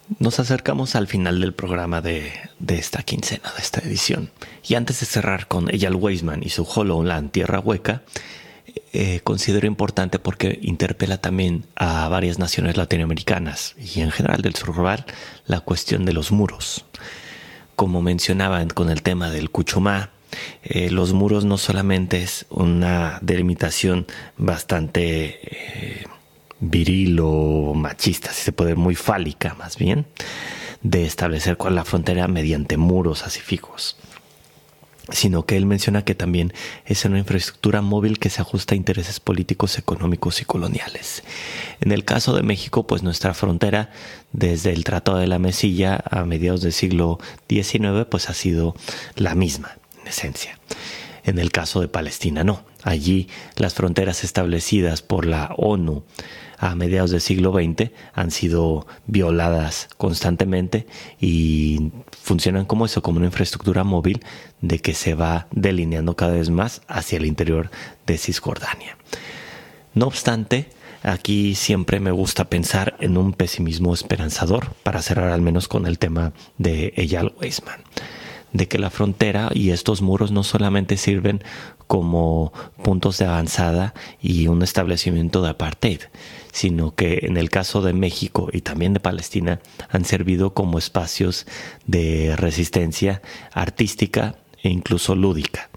Nos acercamos al final del programa de esta quincena, de esta edición. Y antes de cerrar con Eyal Weizman y su HoloLand Tierra Hueca, considero importante porque interpela también a varias naciones latinoamericanas y en general del sur global la cuestión de los muros. Como mencionaban con el tema del Cuchumá, los muros no solamente es una delimitación bastante viril o machista, si se puede, muy fálica más bien, de establecer cuál es la frontera mediante muros así fijos, sino que él menciona que también es una infraestructura móvil que se ajusta a intereses políticos, económicos y coloniales. En el caso de México, pues nuestra frontera desde el Tratado de la Mesilla a mediados del siglo XIX pues ha sido la misma en esencia. En el caso de Palestina no. Allí las fronteras establecidas por la ONU a mediados del siglo XX han sido violadas constantemente y funcionan como eso, como una infraestructura móvil de que se va delineando cada vez más hacia el interior de Cisjordania. No obstante, aquí siempre me gusta pensar en un pesimismo esperanzador, para cerrar al menos con el tema de Eyal Weizman, de que la frontera y estos muros no solamente sirven como puntos de avanzada y un establecimiento de apartheid, sino que en el caso de México y también de Palestina han servido como espacios de resistencia artística e incluso lúdica.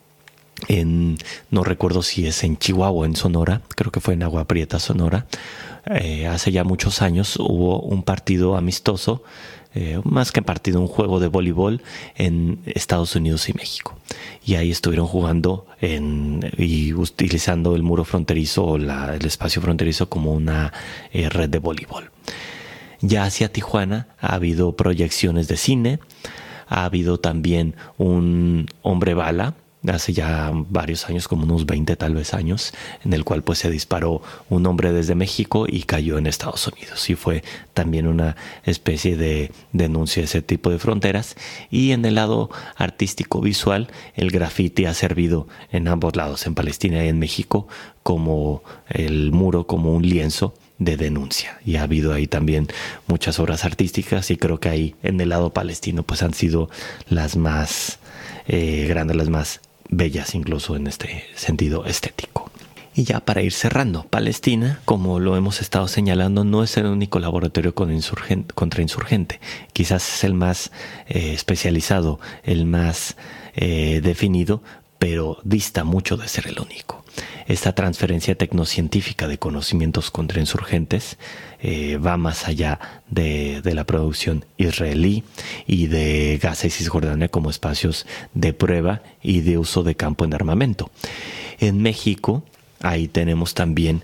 No recuerdo si es en Chihuahua o en Sonora, creo que fue en Agua Prieta, Sonora. Hace ya muchos años hubo un partido amistoso, más que partido, un juego de voleibol en Estados Unidos y México. Y ahí estuvieron jugando y utilizando el muro fronterizo o el espacio fronterizo como una red de voleibol. Ya hacia Tijuana ha habido proyecciones de cine, ha habido también un hombre bala, hace ya varios años, como unos 20 tal vez años, en el cual pues se disparó un hombre desde México y cayó en Estados Unidos, y fue también una especie de denuncia de ese tipo de fronteras. Y en el lado artístico visual, el graffiti ha servido en ambos lados, en Palestina y en México, como el muro, como un lienzo de denuncia, y ha habido ahí también muchas obras artísticas, y creo que ahí en el lado palestino pues han sido las más grandes, las más bellas incluso en este sentido estético. Y ya para ir cerrando, Palestina, como lo hemos estado señalando, no es el único laboratorio contra insurgente. Quizás es el más especializado, el más definido, pero dista mucho de ser el único. Esta transferencia tecnocientífica de conocimientos contrainsurgentes va más allá de la producción israelí y de Gaza y Cisjordania como espacios de prueba y de uso de campo en armamento. En México, ahí tenemos también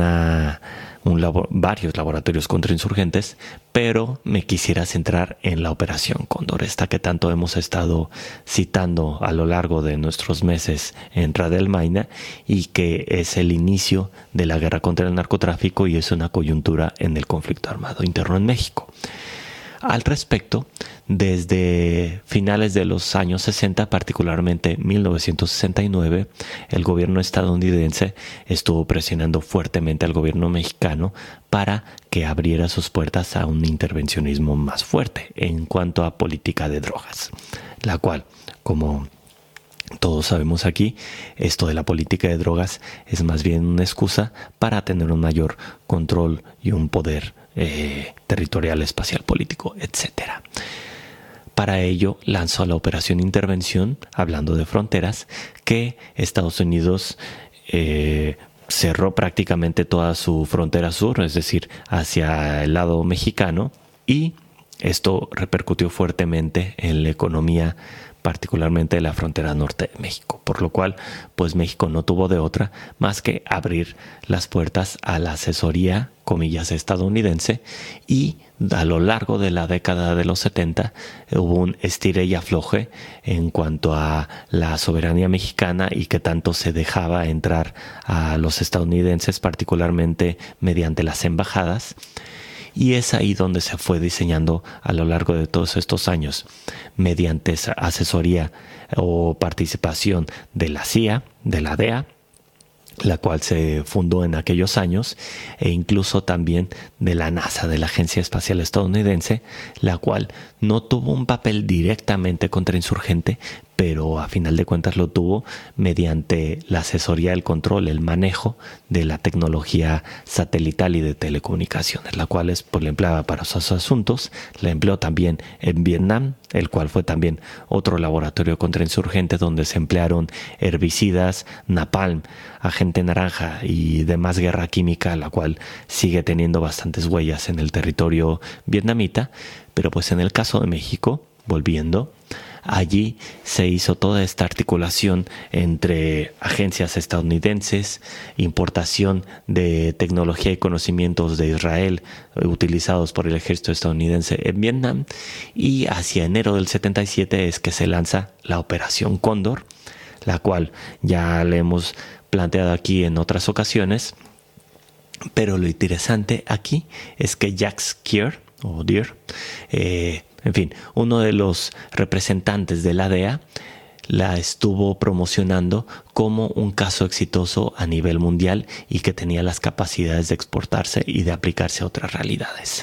varios laboratorios contrainsurgentes, pero me quisiera centrar en la Operación Cóndor, esta que tanto hemos estado citando a lo largo de nuestros meses en Radio El Maina, y que es el inicio de la guerra contra el narcotráfico y es una coyuntura en el conflicto armado interno en México. Al respecto, desde finales de los años 60, particularmente 1969, el gobierno estadounidense estuvo presionando fuertemente al gobierno mexicano para que abriera sus puertas a un intervencionismo más fuerte en cuanto a política de drogas, la cual, como todos sabemos aquí, esto de la política de drogas es más bien una excusa para tener un mayor control y un poder territorial, espacial, político, etc. Para ello lanzó la Operación Intervención, hablando de fronteras, que Estados Unidos cerró prácticamente toda su frontera sur, es decir, hacia el lado mexicano, y esto repercutió fuertemente en la economía, particularmente de la frontera norte de México, por lo cual pues México no tuvo de otra más que abrir las puertas a la asesoría, comillas, estadounidense, y a lo largo de la década de los 70 hubo un estire y afloje en cuanto a la soberanía mexicana y que tanto se dejaba entrar a los estadounidenses, particularmente mediante las embajadas. Y es ahí donde se fue diseñando a lo largo de todos estos años, mediante esa asesoría o participación de la CIA, de la DEA, la cual se fundó en aquellos años, e incluso también de la NASA, de la Agencia Espacial Estadounidense, la cual no tuvo un papel directamente contrainsurgente, pero a final de cuentas lo tuvo mediante la asesoría, el control, el manejo de la tecnología satelital y de telecomunicaciones, la cual pues, la empleaba para esos asuntos. La empleó también en Vietnam, el cual fue también otro laboratorio contrainsurgente donde se emplearon herbicidas, napalm, agente naranja y demás guerra química, la cual sigue teniendo bastantes huellas en el territorio vietnamita. Pero pues en el caso de México, volviendo, allí se hizo toda esta articulación entre agencias estadounidenses, importación de tecnología y conocimientos de Israel utilizados por el ejército estadounidense en Vietnam, y hacia enero del 77 es que se lanza la Operación Cóndor, la cual ya le hemos planteado aquí en otras ocasiones. Pero lo interesante aquí es que Jacques Kier, en fin, uno de los representantes de la DEA la estuvo promocionando como un caso exitoso a nivel mundial y que tenía las capacidades de exportarse y de aplicarse a otras realidades.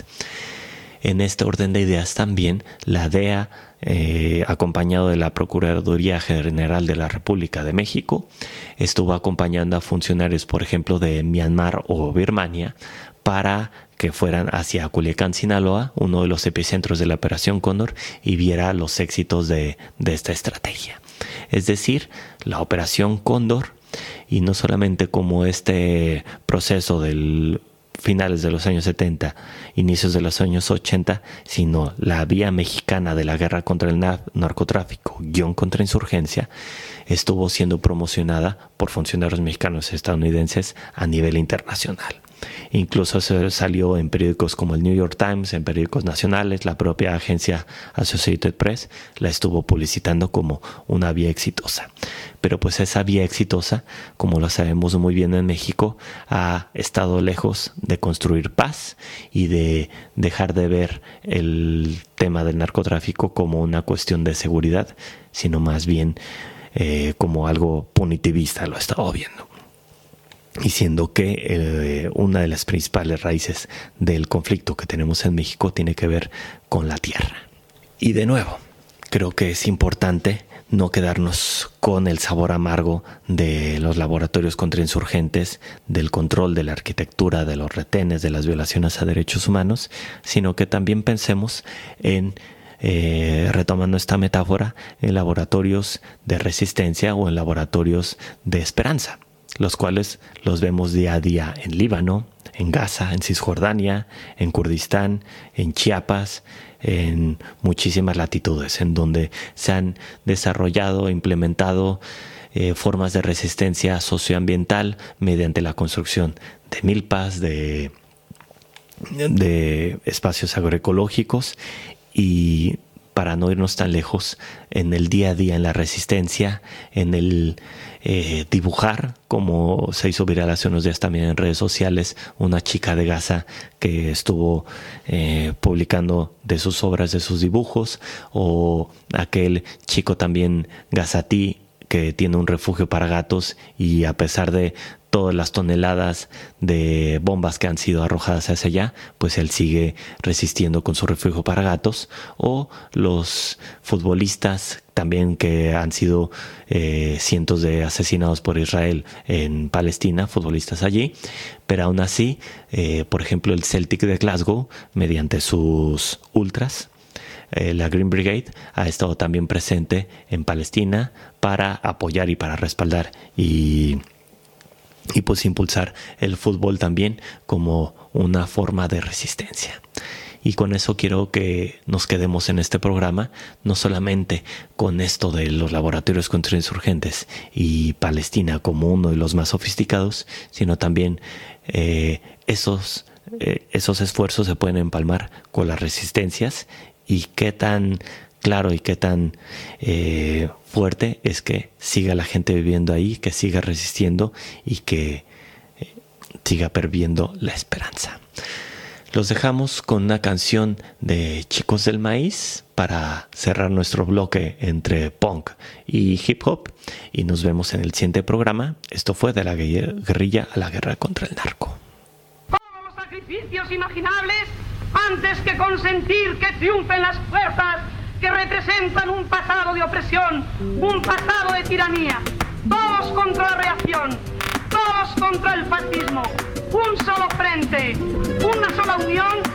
En este orden de ideas también la DEA, acompañado de la Procuraduría General de la República de México, estuvo acompañando a funcionarios, por ejemplo, de Myanmar o Birmania, para que fueran hacia Culiacán, Sinaloa, uno de los epicentros de la Operación Cóndor, y viera los éxitos de esta estrategia. Es decir, la Operación Cóndor, y no solamente como este proceso del finales de los años 70, inicios de los años 80, sino la vía mexicana de la guerra contra el narcotráfico, contrainsurgencia, estuvo siendo promocionada por funcionarios mexicanos y estadounidenses a nivel internacional. Incluso se salió en periódicos como el New York Times, en periódicos nacionales. La propia agencia Associated Press la estuvo publicitando como una vía exitosa. Pero pues esa vía exitosa, como lo sabemos muy bien en México, ha estado lejos de construir paz y de dejar de ver el tema del narcotráfico como una cuestión de seguridad, sino más bien como algo punitivista, lo he estado viendo. Y siendo que una de las principales raíces del conflicto que tenemos en México tiene que ver con la tierra. Y de nuevo, creo que es importante no quedarnos con el sabor amargo de los laboratorios contrainsurgentes, del control de la arquitectura, de los retenes, de las violaciones a derechos humanos, sino que también pensemos en, retomando esta metáfora, en laboratorios de resistencia o en laboratorios de esperanza, los cuales los vemos día a día en Líbano, en Gaza, en Cisjordania, en Kurdistán, en Chiapas, en muchísimas latitudes, en donde se han desarrollado e implementado formas de resistencia socioambiental mediante la construcción de milpas, de espacios agroecológicos. Y para no irnos tan lejos, en el día a día, en la resistencia, en el dibujar, como se hizo viral hace unos días también en redes sociales, una chica de Gaza que estuvo publicando de sus obras, de sus dibujos, o aquel chico también gazatí que tiene un refugio para gatos, y a pesar de todas las toneladas de bombas que han sido arrojadas hacia allá, pues él sigue resistiendo con su refugio para gatos. O los futbolistas también que han sido cientos de asesinados por Israel en Palestina, futbolistas allí, pero aún así, por ejemplo, el Celtic de Glasgow, mediante sus ultras, la Green Brigade, ha estado también presente en Palestina para apoyar y para respaldar y pues impulsar el fútbol también como una forma de resistencia. Y con eso quiero que nos quedemos en este programa, no solamente con esto de los laboratorios contrainsurgentes y Palestina como uno de los más sofisticados, sino también esos esfuerzos se pueden empalmar con las resistencias, y qué tan claro y qué tan fuerte es que siga la gente viviendo ahí, que siga resistiendo y que siga perviviendo la esperanza. Los dejamos con una canción de Chicos del Maíz para cerrar nuestro bloque entre punk y hip hop. Y nos vemos en el siguiente programa. Esto fue De la guerrilla a la guerra contra el narco. Todos los sacrificios imaginables antes que consentir que triunfen las fuerzas que representan un pasado de opresión, un pasado de tiranía. Todos contra la reacción, todos contra el fascismo. Un solo frente, una sola unión